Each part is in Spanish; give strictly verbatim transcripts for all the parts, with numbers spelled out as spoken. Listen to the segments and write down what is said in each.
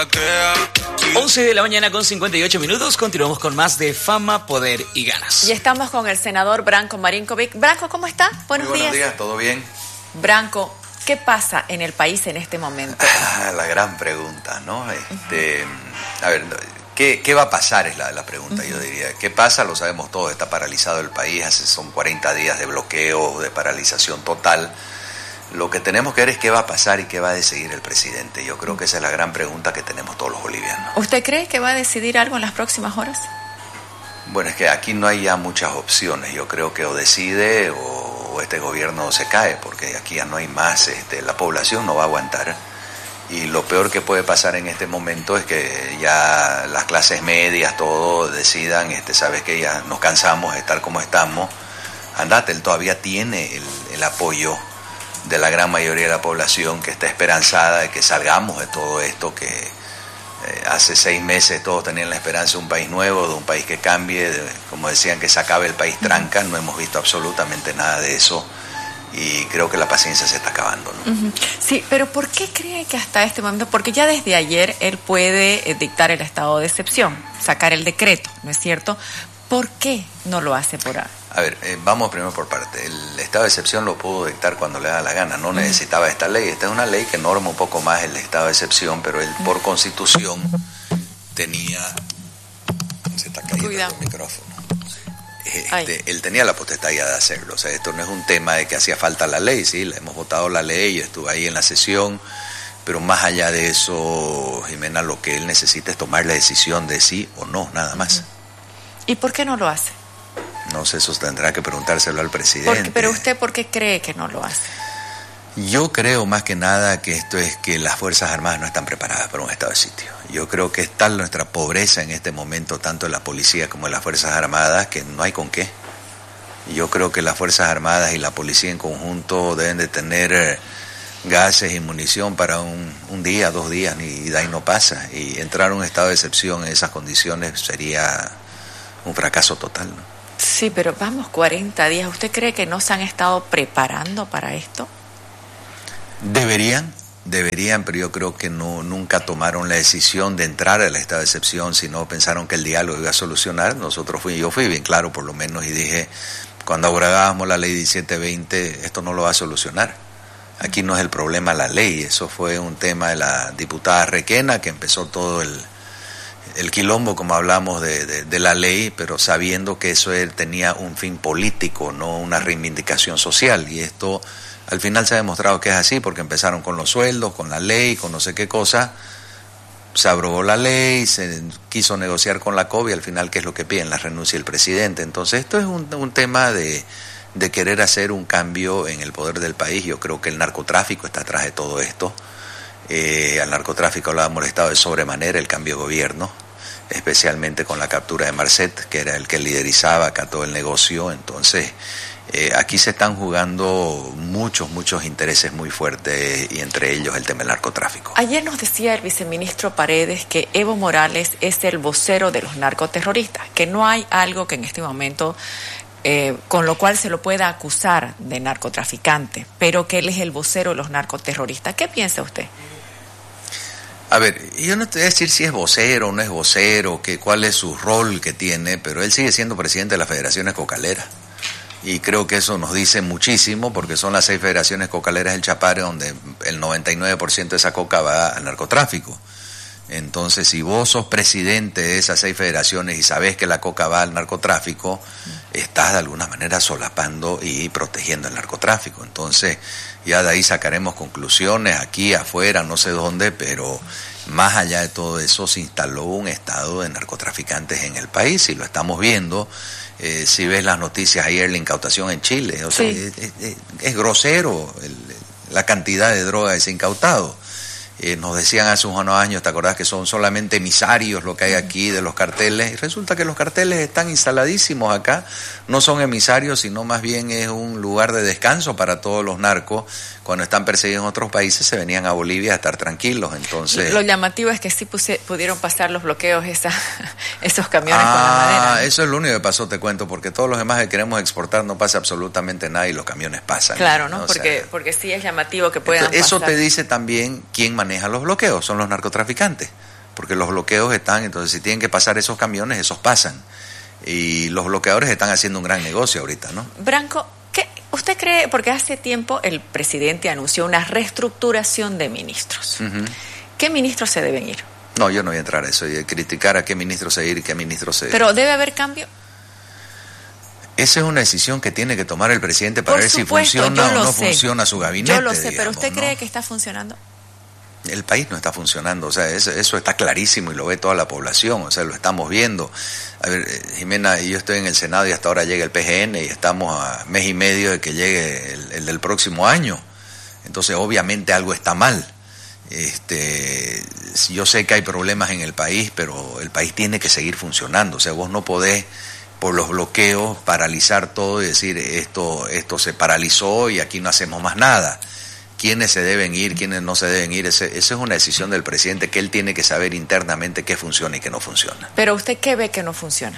once de la mañana con cincuenta y ocho minutos, continuamos con más de Fama, Poder y Ganas. Y estamos con el senador Branko Marinkovic. Branko, ¿cómo está? Buenos, Muy buenos días. días, ¿todo bien? Branko, ¿qué pasa en el país en este momento? Ah, la gran pregunta, ¿no? Este, uh-huh. A ver, ¿qué, ¿qué va a pasar? Es la, la pregunta, uh-huh. Yo diría. ¿Qué pasa? Lo sabemos todos, está paralizado el país, hace, son cuarenta días de bloqueo, de paralización total. Lo que tenemos que ver es qué va a pasar y qué va a decidir el presidente. Yo creo que esa es la gran pregunta que tenemos todos los bolivianos. ¿Usted cree que va a decidir algo en las próximas horas? Bueno, es que aquí no hay ya muchas opciones. Yo creo que o decide o, o este gobierno se cae, porque aquí ya no hay más. Este, la población no va a aguantar. Y lo peor que puede pasar en este momento es que ya las clases medias, todo, decidan, este, sabes que ya nos cansamos de estar como estamos. Andate, él todavía tiene el, el apoyo de la gran mayoría de la población que está esperanzada de que salgamos de todo esto, que eh, hace seis meses todos tenían la esperanza de un país nuevo, de un país que cambie, de, como decían, que se acabe el país tranca. No hemos visto absolutamente nada de eso y creo que la paciencia se está acabando, ¿no? Uh-huh. Sí, pero ¿por qué cree que hasta este momento? Porque ya desde ayer él puede eh, dictar el estado de excepción, sacar el decreto, ¿no es cierto? ¿Por qué no lo hace por ahora? A ver, eh, vamos primero por parte. El estado de excepción lo pudo dictar cuando le da la gana, no necesitaba esta ley. Esta es una ley que norma un poco más el estado de excepción, pero él por constitución tenía... Se está cayendo Cuidado. el micrófono. Este, él tenía la potestad ya de hacerlo. O sea, esto no es un tema de que hacía falta la ley, sí, le hemos votado la ley, yo estuve ahí en la sesión, pero más allá de eso, Jimena, lo que él necesita es tomar la decisión de sí o no, nada más. ¿Y por qué no lo hace? No sé, eso tendrá que preguntárselo al presidente. Porque, pero usted, ¿por qué cree que no lo hace? Yo creo más que nada que esto es que las Fuerzas Armadas no están preparadas para un estado de sitio. Yo creo que es tal nuestra pobreza en este momento, tanto en la policía como en las Fuerzas Armadas, que no hay con qué. Yo creo que las Fuerzas Armadas y la policía en conjunto deben de tener gases y munición para un, un día, dos días, y de ahí no pasa. Y entrar a un estado de excepción en esas condiciones sería un fracaso total, ¿no? Sí, pero vamos, cuarenta días. ¿Usted cree que no se han estado preparando para esto? Deberían, deberían, pero yo creo que no nunca tomaron la decisión de entrar al estado de excepción, sino pensaron que el diálogo iba a solucionar. Nosotros fui, yo fui bien claro por lo menos y dije, cuando abrogábamos la ley diecisiete veinte, esto no lo va a solucionar. Aquí no es el problema la ley, eso fue un tema de la diputada Requena que empezó todo el... el quilombo, como hablamos de, de, de la ley, pero sabiendo que eso él tenía un fin político, no una reivindicación social, y esto al final se ha demostrado que es así, porque empezaron con los sueldos, con la ley, con no sé qué cosa, se abrogó la ley, se quiso negociar con la C O B y al final, ¿qué es lo que piden? La renuncia del presidente. Entonces esto es un, un tema de, de querer hacer un cambio en el poder del país. Yo creo que el narcotráfico está atrás de todo esto. Eh, al narcotráfico lo ha molestado de sobremanera el cambio de gobierno, especialmente con la captura de Marcet, que era el que liderizaba acá todo el negocio. Entonces eh, aquí se están jugando muchos, muchos intereses muy fuertes, y entre ellos el tema del narcotráfico. Ayer nos decía el viceministro Paredes que Evo Morales es el vocero de los narcoterroristas, que no hay algo que en este momento Eh, con lo cual se lo pueda acusar de narcotraficante, pero que él es el vocero de los narcoterroristas. ¿Qué piensa usted? A ver, yo no te voy a decir si es vocero o no es vocero, que cuál es su rol que tiene, pero él sigue siendo presidente de las federaciones cocaleras. Y creo que eso nos dice muchísimo, porque son las seis federaciones cocaleras del Chapare donde el noventa y nueve por ciento de esa coca va al narcotráfico. Entonces, si vos sos presidente de esas seis federaciones y sabés que la coca va al narcotráfico, estás de alguna manera solapando y protegiendo el narcotráfico. Entonces, ya de ahí sacaremos conclusiones aquí, afuera, no sé dónde, pero más allá de todo eso se instaló un estado de narcotraficantes en el país y lo estamos viendo. Eh, si ves las noticias ayer, la incautación en Chile, o sea, sí. es, es, es grosero el, la cantidad de droga que se ha incautado. Eh, nos decían hace unos años, ¿te acordás que son solamente emisarios lo que hay aquí de los carteles? Y resulta que los carteles están instaladísimos acá, no son emisarios, sino más bien es un lugar de descanso para todos los narcos. Cuando están perseguidos en otros países se venían a Bolivia a estar tranquilos. Entonces, lo llamativo es que sí puse, pudieron pasar los bloqueos esa, esos camiones ah, con la madera. Ah, eso es lo único que pasó, te cuento, porque todos los demás que queremos exportar no pasa absolutamente nada y los camiones pasan. Claro, ¿no? ¿no? Porque, o sea, porque sí es llamativo que puedan entonces, eso pasar. te dice también quién maneja los bloqueos, son los narcotraficantes. porque los bloqueos están, entonces si tienen que pasar esos camiones, esos pasan. Y los bloqueadores están haciendo un gran negocio ahorita, ¿no? Branco, ¿qué usted cree? Porque hace tiempo el presidente anunció una reestructuración de ministros. Uh-huh. ¿Qué ministros se deben ir? No, yo no voy a entrar a eso y a criticar a qué ministros se ir y qué ministros se ir. ¿Pero debe haber cambio? Esa es una decisión que tiene que tomar el presidente para Por ver supuesto, si funciona o no sé. funciona su gabinete. Yo lo sé, digamos, pero ¿usted ¿no? cree que está funcionando? El país no está funcionando, o sea, eso, eso está clarísimo y lo ve toda la población, o sea, lo estamos viendo. A ver, Jimena, yo estoy en el Senado y hasta ahora llega el P G N y estamos a mes y medio de que llegue el, el del próximo año. Entonces, obviamente algo está mal. Este, yo sé que hay problemas en el país, pero el país tiene que seguir funcionando. O sea, vos no podés, por los bloqueos, paralizar todo y decir esto, esto se paralizó y aquí no hacemos más nada. Quiénes se deben ir, quiénes no se deben ir, ese, esa es una decisión del presidente que él tiene que saber internamente qué funciona y qué no funciona. Pero ¿usted qué ve que no funciona?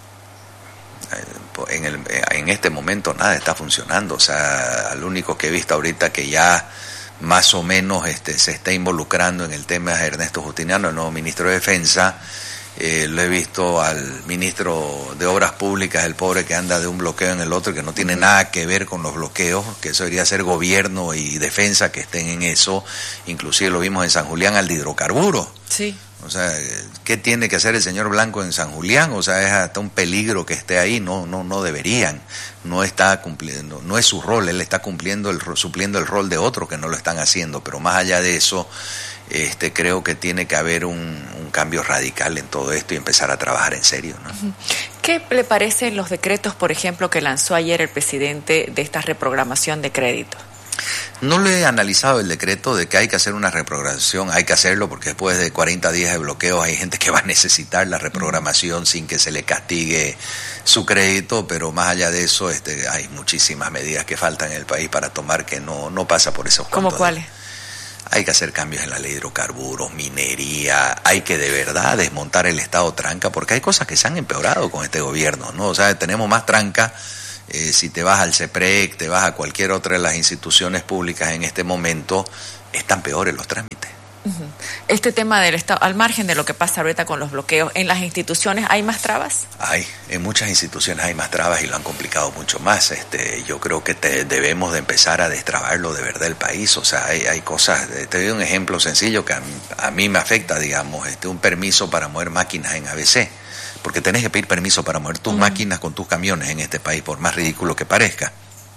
En, el, en este momento nada está funcionando, o sea, lo único que he visto ahorita que ya más o menos este, se está involucrando en el tema de Ernesto Justiniano, el nuevo ministro de Defensa. Eh, lo he visto al ministro de Obras Públicas, el pobre que anda de un bloqueo en el otro, que no tiene nada que ver con los bloqueos, que eso debería ser gobierno y defensa que estén en eso. Inclusive lo vimos en San Julián al de hidrocarburos. Sí. O sea, ¿qué tiene que hacer el señor Blanco en San Julián? O sea, es hasta un peligro que esté ahí. No, no, no deberían. No está cumpliendo, no es su rol. Él está cumpliendo el, supliendo el rol de otros que no lo están haciendo. Pero más allá de eso, este, creo que tiene que haber un, un cambio radical en todo esto y empezar a trabajar en serio, ¿no? ¿Qué le parecen los decretos, por ejemplo, que lanzó ayer el presidente de esta reprogramación de crédito? No lo he analizado el decreto de que hay que hacer una reprogramación, hay que hacerlo porque después de cuarenta días de bloqueo hay gente que va a necesitar la reprogramación sin que se le castigue su crédito, pero más allá de eso este, hay muchísimas medidas que faltan en el país para tomar que no, no pasa por esos ¿Cómo cuáles? Hay que hacer cambios en la ley de hidrocarburos, minería, hay que de verdad desmontar el estado tranca porque hay cosas que se han empeorado con este gobierno, ¿no? O sea, tenemos más tranca. Eh, si te vas al CEPREC, te vas a cualquier otra de las instituciones públicas en este momento, están peores los trámites. Uh-huh. Este tema del Estado, al margen de lo que pasa ahorita con los bloqueos, ¿en las instituciones hay más trabas? Hay, en muchas instituciones hay más trabas y lo han complicado mucho más. Este, yo creo que te, debemos de empezar a destrabarlo de verdad el país. O sea, hay, hay cosas, te doy un ejemplo sencillo que a, a mí me afecta, digamos, este, un permiso para mover máquinas en A B C. Porque tenés que pedir permiso para mover tus uh-huh. máquinas con tus camiones en este país, por más ridículo que parezca.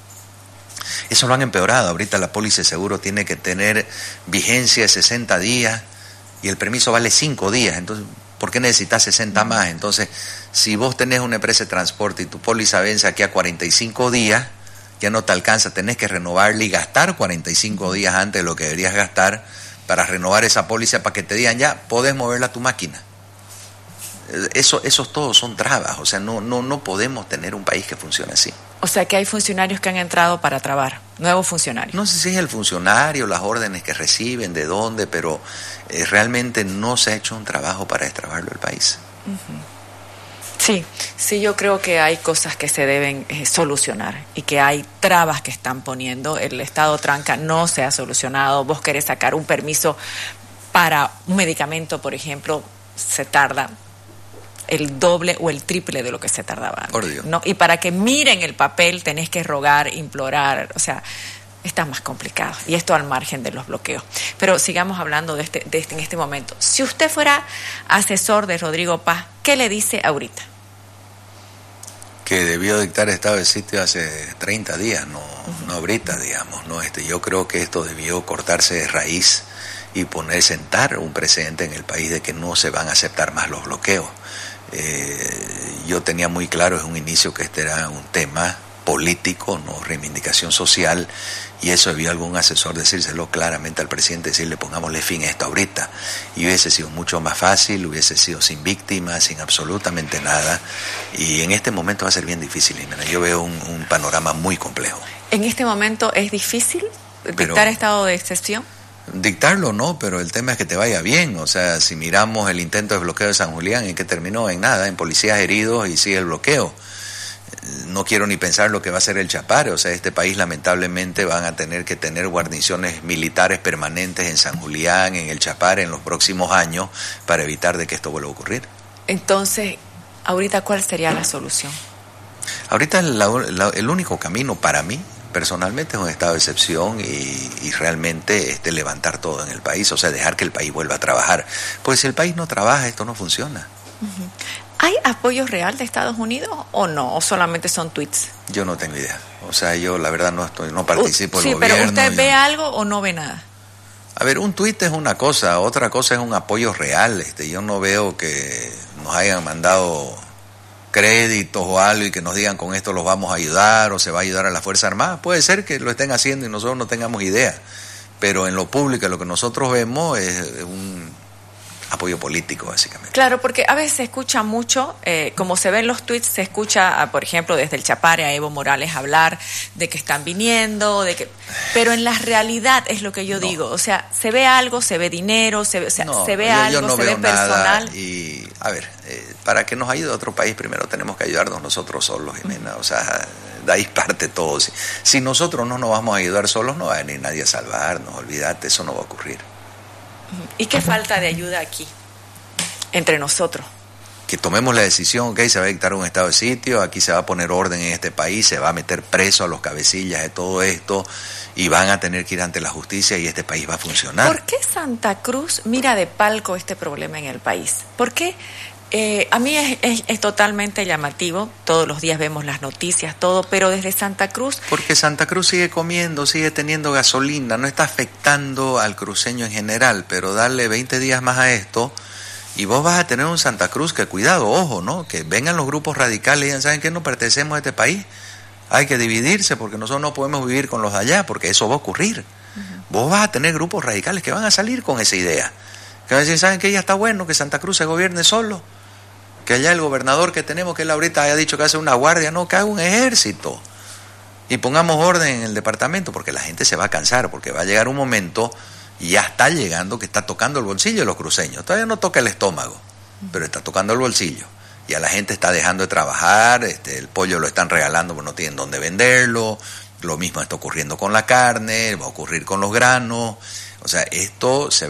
Eso lo han empeorado. Ahorita la póliza de seguro tiene que tener vigencia de sesenta días y el permiso vale cinco días. Entonces, ¿por qué necesitas sesenta más? Entonces, si vos tenés una empresa de transporte y tu póliza vence aquí a cuarenta y cinco días, ya no te alcanza, tenés que renovarla y gastar cuarenta y cinco días antes de lo que deberías gastar para renovar esa póliza para que te digan ya, podés moverla a tu máquina. Eso, esos todos son trabas, o sea, no, no, no podemos tener un país que funcione así. O sea, que hay funcionarios que han entrado para trabar, nuevos funcionarios. No sé si es el funcionario, las órdenes que reciben, de dónde, pero eh, realmente no se ha hecho un trabajo para destrabarlo el país. Uh-huh. Sí, sí, yo creo que hay cosas que se deben eh, solucionar y que hay trabas que están poniendo. El estado tranca no se ha solucionado. Vos querés sacar un permiso para un medicamento, por ejemplo, se tarda el doble o el triple de lo que se tardaba antes. Por Dios. ¿No? Y para que miren el papel tenés que rogar, implorar, o sea, está más complicado. Y esto al margen de los bloqueos. Pero sigamos hablando de este, de este en este momento. Si usted fuera asesor de Rodrigo Paz, ¿qué le dice ahorita? Que debió dictar estado de sitio hace treinta días, no, uh-huh. no ahorita, digamos. No, este, yo creo que esto debió cortarse de raíz y poner, sentar un precedente en el país de que no se van a aceptar más los bloqueos. Eh, yo tenía muy claro desde un inicio que este era un tema político, no reivindicación social, y eso debió algún asesor decírselo claramente al presidente, decirle pongámosle fin a esto ahorita, y hubiese sido mucho más fácil, hubiese sido sin víctimas, sin absolutamente nada, y en este momento va a ser bien difícil, Jimena. Yo veo un, un panorama muy complejo. ¿En este momento es difícil dictar Pero, estado de excepción? Dictarlo no, pero el tema es que te vaya bien. O sea, si miramos el intento de bloqueo de San Julián, ¿en qué terminó? En nada, en policías heridos y sigue el bloqueo. no quiero ni pensar lo que va a ser el Chapare. O sea, este país lamentablemente van a tener que tener guarniciones militares permanentes en San Julián, en el Chapare, en los próximos años, para evitar de que esto vuelva a ocurrir. Entonces, ahorita, ¿cuál sería la solución? Ahorita la, la, el único camino para mí, personalmente, es un estado de excepción y, y realmente este, levantar todo en el país, o sea, dejar que el país vuelva a trabajar. Pues si el país no trabaja, esto no funciona. Uh-huh. ¿Hay apoyo real de Estados Unidos o no? ¿O solamente son tweets? Yo no tengo idea. O sea, yo la verdad no estoy, no participo uh, sí, del gobierno. Sí, pero ¿usted ve yo... algo o no ve nada? A ver, un tuit es una cosa, otra cosa es un apoyo real. Este, yo no veo que nos hayan mandado créditos o algo y que nos digan con esto los vamos a ayudar o se va a ayudar a la Fuerza Armada. Puede ser que lo estén haciendo y nosotros no tengamos idea. Pero en lo público lo que nosotros vemos es un apoyo político, básicamente. Claro, porque a veces se escucha mucho, eh, como se ven los tweets, se escucha, por ejemplo, desde el Chapare a Evo Morales hablar de que están viniendo, de que, pero en la realidad es lo que yo no. digo, o sea, se ve algo, se ve dinero, se, o sea, no, se ve yo, algo, yo no se ve personal. Nada y, a ver, eh, para que nos ayude otro país, primero tenemos que ayudarnos nosotros solos, Jimena, o sea, de ahí parte todo. Si, si nosotros no nos vamos a ayudar solos, no va a venir nadie a salvarnos, olvídate, eso no va a ocurrir. ¿Y qué falta de ayuda aquí, entre nosotros? Que tomemos la decisión, ok, se va a dictar un estado de sitio, aquí se va a poner orden en este país, se va a meter preso a los cabecillas de todo esto y van a tener que ir ante la justicia y este país va a funcionar. ¿Por qué Santa Cruz mira de palco este problema en el país? ¿Por qué? Eh, a mí es, es, es totalmente llamativo, todos los días vemos las noticias, todo, pero desde Santa Cruz... Porque Santa Cruz sigue comiendo, sigue teniendo gasolina, no está afectando al cruceño en general, pero darle veinte días más a esto y vos vas a tener un Santa Cruz que, cuidado, ojo, ¿no? Que vengan los grupos radicales y digan, ¿saben qué? No pertenecemos a este país, hay que dividirse porque nosotros no podemos vivir con los de allá, porque eso va a ocurrir. Uh-huh. Vos vas a tener grupos radicales que van a salir con esa idea, que van a decir, ¿saben qué? Ya está bueno que Santa Cruz se gobierne solo. Que allá el gobernador que tenemos, que él ahorita haya dicho que hace una guardia, no, que haga un ejército. Y pongamos orden en el departamento, porque la gente se va a cansar, porque va a llegar un momento, y ya está llegando, que está tocando el bolsillo de los cruceños. Todavía no toca el estómago, pero está tocando el bolsillo. Ya la gente está dejando de trabajar, este, el pollo lo están regalando porque no tienen dónde venderlo. Lo mismo está ocurriendo con la carne, va a ocurrir con los granos. O sea, esto se va